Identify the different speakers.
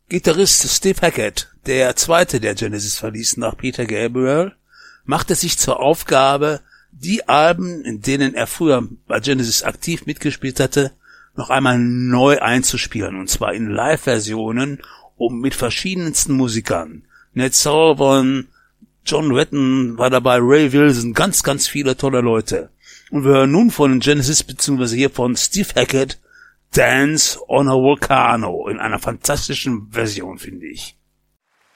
Speaker 1: Gitarrist Steve Hackett, der zweite der Genesis verließ nach Peter Gabriel, machte sich zur Aufgabe, die Alben, in denen er früher bei Genesis aktiv mitgespielt hatte, noch einmal neu einzuspielen, und zwar in Live-Versionen mit verschiedensten Musikern. Ned Sullivan, John Wetton war dabei, Ray Wilson, ganz, ganz viele tolle Leute. Und wir hören nun von Genesis, beziehungsweise hier von Steve Hackett, Dance on a Volcano, in einer fantastischen Version, finde ich.